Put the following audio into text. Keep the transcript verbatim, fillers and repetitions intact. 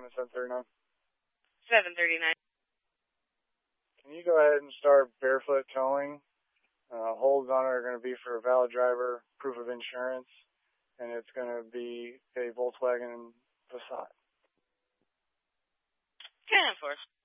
in seven thirty-nine? seven thirty-nine. Can you go ahead and start barefoot towing? Uh, holds on it are going to be for a valid driver, proof of insurance, and it's going to be a Volkswagen Passat. ten four.